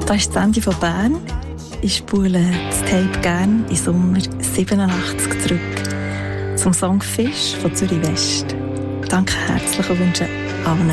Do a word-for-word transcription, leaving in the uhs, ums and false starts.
Das ist das Ende von Bern. Ich spule das Tape gern in Sommer siebenundachtzig zurück zum Song «Fisch» von Zürich West. Danke herzlich und wünsche allen